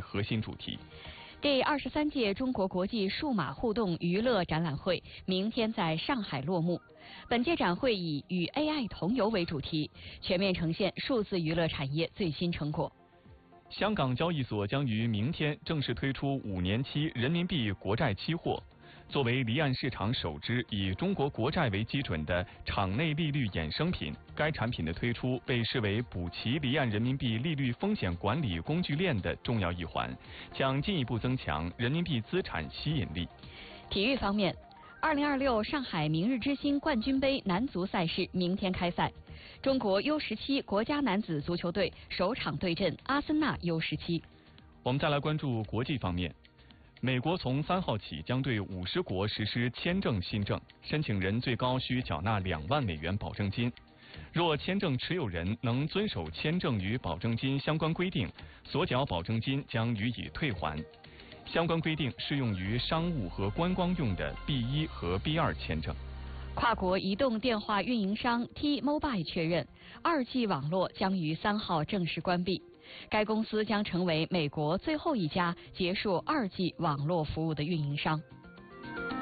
核心主题。 第23届中国国际数码互动娱乐展览会明天在上海落幕。本届展会以与 AI 同游为主题，全面呈现数字娱乐产业最新成果。 香港交易所将于明天正式推出5年期人民币国债期货。作为离岸市场首支以中国国债为基准的场内利率衍生品，该产品的推出被视为补齐离岸人民币利率风险管理工具链的重要一环，将进一步增强人民币资产吸引力。 体育方面，2026上海明日之星冠军杯男足赛事明天开赛，中国 U17 国家男子足球队首场对阵阿森纳 U17。 我们再来关注国际方面。美国从3号起将对50国实施签证新政，申请人最高需缴纳2万美元保证金。若签证持有人能遵守签证与保证金相关规定，所缴保证金将予以退还。相关规定适用于商务和观光用的 B1 和 B2 签证。 跨国移动电话运营商 T-Mobile 确认，2G 网络将于3号正式关闭。该公司将成为美国最后一家结束2G 网络服务的运营商。